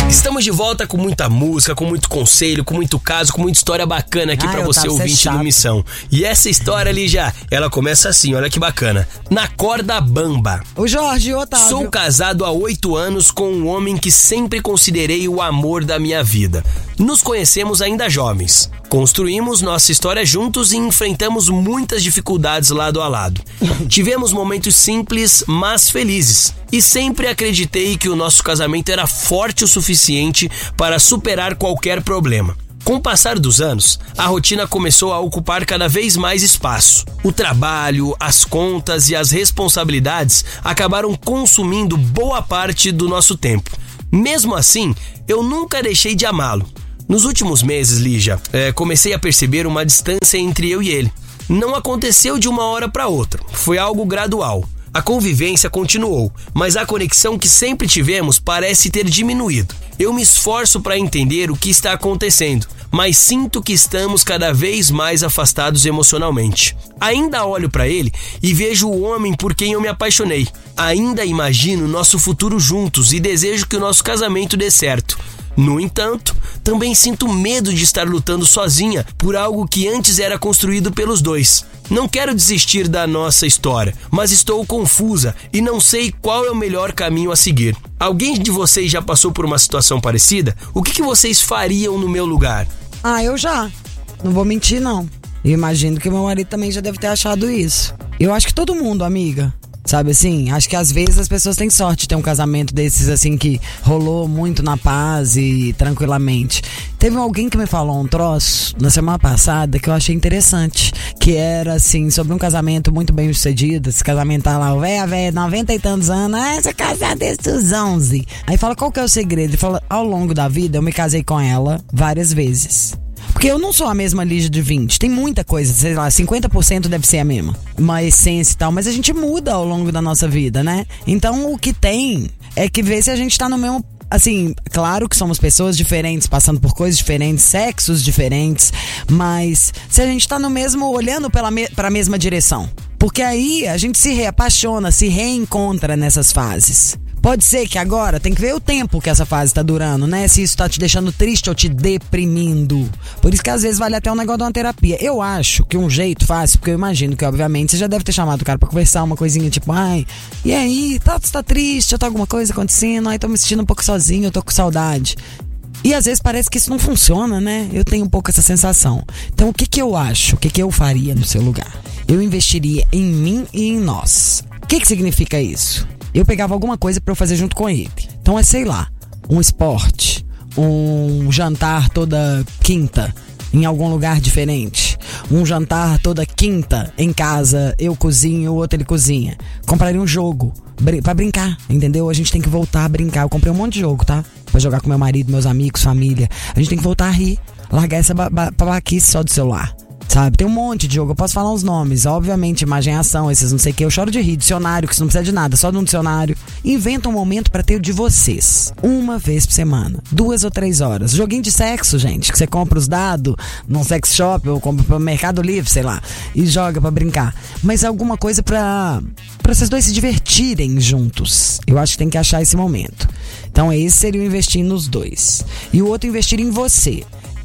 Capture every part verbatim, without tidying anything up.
Estamos de volta com muita música, com muito conselho, com muito caso, com muita história bacana aqui ah, pra você, ouvinte do Missão. E essa história ali já, ela começa assim, olha que bacana. Na corda bamba. O Jorge, o Otávio. Sou casado há oito anos com um homem que sempre considerei o amor da minha vida. Nos conhecemos ainda jovens. Construímos nossa história juntos e enfrentamos muitas dificuldades lado a lado. Tivemos momentos simples, mas felizes. E sempre acreditei que o nosso casamento era forte o suficiente para superar qualquer problema. Com o passar dos anos, a rotina começou a ocupar cada vez mais espaço. O trabalho, as contas e as responsabilidades acabaram consumindo boa parte do nosso tempo. Mesmo assim, eu nunca deixei de amá-lo. Nos últimos meses, Lígia, é, comecei a perceber uma distância entre eu e ele. Não aconteceu de uma hora para outra, foi algo gradual. A convivência continuou, mas a conexão que sempre tivemos parece ter diminuído. Eu me esforço para entender o que está acontecendo, mas sinto que estamos cada vez mais afastados emocionalmente. Ainda olho para ele e vejo o homem por quem eu me apaixonei. Ainda imagino nosso futuro juntos e desejo que o nosso casamento dê certo. No entanto, também sinto medo de estar lutando sozinha por algo que antes era construído pelos dois. Não quero desistir da nossa história, mas estou confusa e não sei qual é o melhor caminho a seguir. Alguém de vocês já passou por uma situação parecida? O que, que vocês fariam no meu lugar? Ah, eu já. Não vou mentir, não. Eu imagino que meu marido também já deve ter achado isso. Eu acho que todo mundo, amiga. Sabe assim, acho que às vezes as pessoas têm sorte de ter um casamento desses assim que rolou muito na paz e tranquilamente. Teve alguém que me falou um troço na semana passada que eu achei interessante, que era assim, sobre um casamento muito bem sucedido. Esse casamento tá lá, o velho, velho, noventa e tantos anos, ah, essa casada desde os onze. Aí fala, qual que é o segredo? Ele fala, ao longo da vida eu me casei com ela várias vezes. Porque eu não sou a mesma Lígia de vinte. Tem muita coisa, sei lá, cinquenta por cento deve ser a mesma. Uma essência e tal, mas a gente muda ao longo da nossa vida, né? Então o que tem é que ver se a gente tá no mesmo... Assim, claro que somos pessoas diferentes, passando por coisas diferentes, sexos diferentes, mas se a gente tá no mesmo, olhando pela me, pra mesma direção. Porque aí a gente se reapaixona, se reencontra nessas fases. Pode ser que agora, tem que ver o tempo que essa fase tá durando, né? Se isso tá te deixando triste ou te deprimindo. Por isso que às vezes vale até um negócio de uma terapia. Eu acho que um jeito fácil, porque eu imagino que obviamente você já deve ter chamado o cara pra conversar, uma coisinha tipo, ai, e aí, tá, você tá triste, já tá alguma coisa acontecendo, ai, tô me sentindo um pouco sozinho, eu tô com saudade. E às vezes parece que isso não funciona, né? Eu tenho um pouco essa sensação. Então o que que eu acho? O que que eu faria no seu lugar? Eu investiria em mim e em nós. O que que significa isso? Eu pegava alguma coisa pra eu fazer junto com ele. Então é, sei lá, um esporte, um jantar toda quinta em algum lugar diferente, um jantar toda quinta em casa, eu cozinho, o outro ele cozinha. Compraria um jogo br- pra brincar, entendeu? A gente tem que voltar a brincar. Eu comprei um monte de jogo, tá? Pra jogar com meu marido, meus amigos, família. A gente tem que voltar a rir, largar essa ba- ba- babaquice só do celular. Sabe, tem um monte de jogo, eu posso falar uns nomes. Obviamente, imagem e ação, esses não sei o que. Eu choro de rir, dicionário, que você não precisa de nada, só de um dicionário. Inventa um momento pra ter o de vocês. Uma vez por semana, duas ou três horas. Joguinho de sexo, gente, que você compra os dados num sex shop ou compra pro Mercado Livre, sei lá, e joga pra brincar. Mas alguma coisa pra, pra vocês dois se divertirem juntos. Eu acho que tem que achar esse momento. Então esse seria o investir nos dois. E o outro investir em você.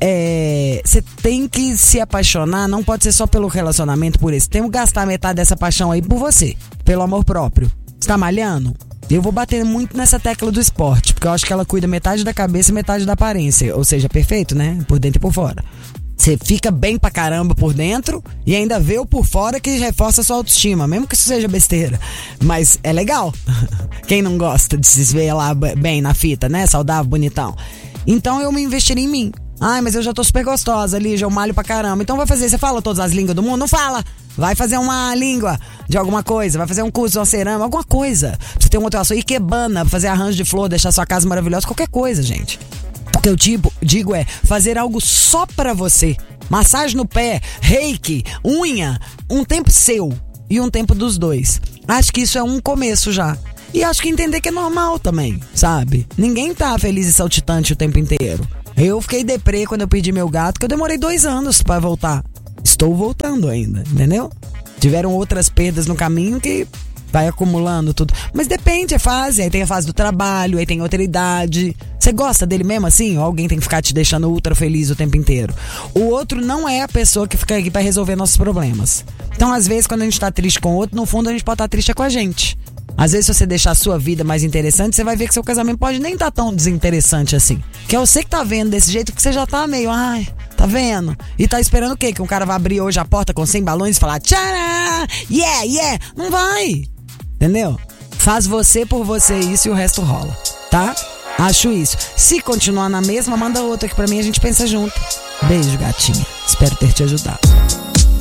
Você é, tem que se apaixonar, não pode ser só pelo relacionamento, por isso. Tem que gastar metade dessa paixão aí por você, pelo amor próprio. Você tá malhando? Eu vou bater muito nessa tecla do esporte, porque eu acho que ela cuida metade da cabeça e metade da aparência. Ou seja, perfeito, né? Por dentro e por fora. Você fica bem pra caramba por dentro e ainda vê o por fora que reforça a sua autoestima, mesmo que isso seja besteira. Mas é legal. Quem não gosta de se ver lá bem na fita, né? Saudável, bonitão. Então eu me investiria em mim. Ai, mas eu já tô super gostosa, Lígia, eu malho pra caramba. Então vai fazer, você fala todas as línguas do mundo? Não fala! Vai fazer uma língua de alguma coisa, vai fazer um curso de uma cerâmica, alguma coisa. Você tem um outro assunto, ikebana, fazer arranjo de flor, deixar sua casa maravilhosa, qualquer coisa, gente. O que eu tipo, digo é fazer algo só pra você. Massagem no pé, reiki, unha, um tempo seu e um tempo dos dois. Acho que isso é um começo já. E acho que entender que é normal também, sabe? Ninguém tá feliz e saltitante o tempo inteiro. Eu fiquei deprê quando eu perdi meu gato, que eu demorei dois anos pra voltar. Estou voltando ainda, entendeu? Tiveram outras perdas no caminho que vai acumulando tudo. Mas depende, é fase. Aí tem a fase do trabalho, aí tem outra idade. Você gosta dele mesmo assim? Ou alguém tem que ficar te deixando ultra feliz o tempo inteiro? O outro não é a pessoa que fica aqui pra resolver nossos problemas. Então, às vezes, quando a gente tá triste com o outro, no fundo a gente pode estar triste com a gente. Às vezes, se você deixar a sua vida mais interessante, você vai ver que seu casamento pode nem estar tão desinteressante assim. Que é você que tá vendo desse jeito que você já tá meio, ai, tá vendo? E tá esperando o quê? Que um cara vai abrir hoje a porta com cem balões e falar tcharam, yeah, yeah. Não vai. Entendeu? Faz você por você isso e o resto rola, tá? Acho isso. Se continuar na mesma, manda outra aqui pra mim, a gente pensa junto. Beijo, gatinha. Espero ter te ajudado.